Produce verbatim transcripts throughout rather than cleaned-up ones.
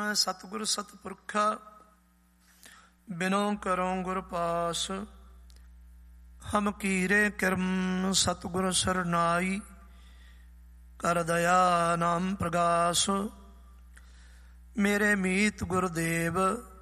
ਸਤਿਗੁਰ ਸਤਿਪੁਰਖਾ ਬਿਨੋ ਕਰੋ ਗੁਰ ਪਾਸ। ਹਮ ਕੀਰੇ ਕਿਰਮ ਸਤਿਗੁਰ ਸਰਨਾਈ ਕਰ ਦਇਆ ਨਾਮ ਪ੍ਰਗਾਸ। ਮੇਰੇ ਮੀਤ ਗੁਰਦੇਵ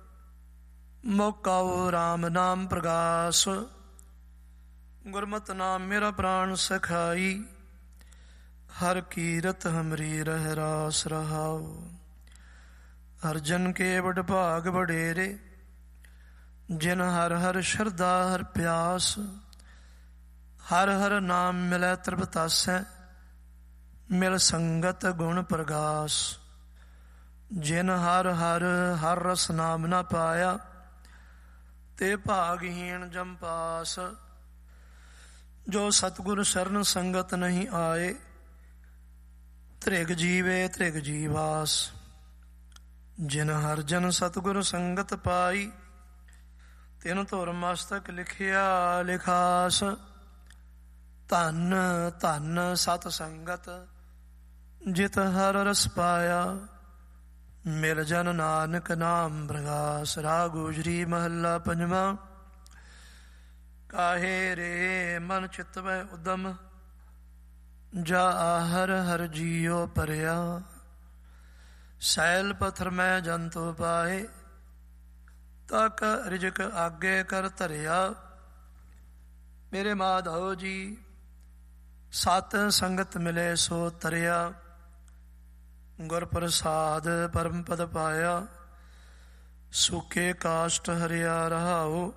ਮੋਕਾਓ ਰਾਮ ਨਾਮ ਪ੍ਰਗਾਸ। ਗੁਰਮਤਿ ਨਾਮ ਮੇਰਾ ਪ੍ਰਾਣ ਸਖਾਈ ਹਰ ਕੀਰਤ ਹਮਰੀ ਰਹਿ ਰਾਸ ਰਹਾਉ। ਹਰ ਜਨ ਕੇ ਵਡ ਭਾਗ ਵਡੇਰੇ ਜਿਨ ਹਰ ਹਰ ਸ਼ਰਧਾ ਹਰ ਪਿਆਸ। ਹਰ ਹਰ ਨਾਮ ਮਿਲੈ ਤ੍ਰਿਪਤਾਸੈ ਮਿਲ ਸੰਗਤ ਗੁਣ ਪ੍ਰਗਾਸ। ਜਿਨ ਹਰ ਹਰ ਹਰ ਰਸ ਨਾਮ ਨਾ ਪਾਇਆ ਤੇ ਭਾਗਹੀਣ ਜਮ ਪਾਸ। ਜੋ ਸਤਿਗੁਰ ਸ਼ਰਨ ਸੰਗਤ ਨਹੀਂ ਆਏ ਧ੍ਰਿਗ ਜੀਵੇ ਧ੍ਰਿਗ ਜੀਵਾਸ। ਜਿਨ ਹਰ ਜਨ ਸਤਿਗੁਰ ਸੰਗਤ ਪਾਈ ਤਿਨ ਧੁਰ ਮਸਤਕ ਲਿਖਿਆ ਲਿਖਾਸ। ਧੰਨ ਧੰਨ ਸਤ ਸੰਗਤ ਜਿਤ ਹਰ ਰਸ ਪਾਇਆ ਮਿਲ ਜਨ ਨਾਨਕ ਨਾਮ ਪ੍ਰਗਾਸ। ਰਾਗ ਗੁਜਰੀ ਮਹੱਲਾ ਪੰਜਵਾਂ। ਕਾਹੇ ਰੇ ਮਨ ਚਿਤਵੈ ਉਦਮ ਜਾ ਹਰ ਹਰ ਜੀਉ ਪਰਿਆ। ਸੈਲ ਪੱਥਰ ਮੈਂ ਜੰਤੂ ਪਾਏ ਤਕ ਰਿਜਕ ਆਗੇ ਕਰ ਧਰਿਆ। ਮੇਰੇ ਮਾਧੋ ਜੀ ਸਤ ਸੰਗਤ ਮਿਲੇ ਸੋ ਤਰਿਆ। ਗੁਰ ਪ੍ਰਸਾਦ ਪਰਮ ਪਦ ਪਾਇਆ ਸੁਖੇ ਕਾਸ਼ਟ ਹਰਿਆ ਰਹਾਉ।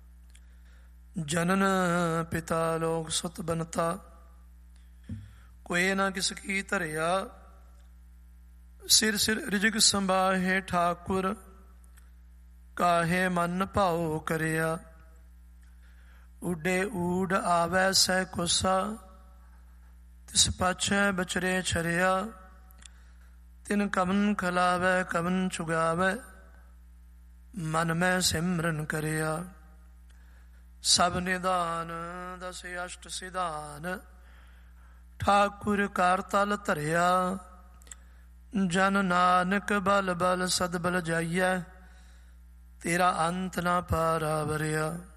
ਜਨਨ ਪਿਤਾ ਲੋਕ ਸੁਤ ਬਨਤਾ ਕੋਏ ਨਾ ਕਿਸ ਕੀ ਧਰਿਆ। ਸਿਰ ਸਿਰ ਰਿਜਕ ਸੰਭਾਹੇ ਠਾਕੁਰ ਕਾਹੇ ਮਨ ਭਾਉ ਕਰਿਆ। ਉਡੇ ਊੜ ਆਵੈ ਸਹਿ ਕੁਸਾ ਤਿਸ ਪਾਛੈ ਬਚਰੇ ਛਰਿਆ। ਤਿਨ ਕਵਨ ਖਲਾਵੈ ਕਵਨ ਚੁਗਾਵੈ ਮਨ ਮੈਂ ਸਿਮਰਨ ਕਰਿਆ। ਸਭ ਨਿਦਾਨ ਦਸ ਅਸ਼ਟ ਸਿਧਾਨ ਠਾਕੁਰ ਕਰ ਤਲ ਧਰਿਆ। ਜਨ ਨਾਨਕ ਬਲ ਬਲ ਸਦ ਬਲ ਜਾਈਐ ਤੇਰਾ ਅੰਤ ਨਾ ਪਾਰਾ ਵਰਿਆ।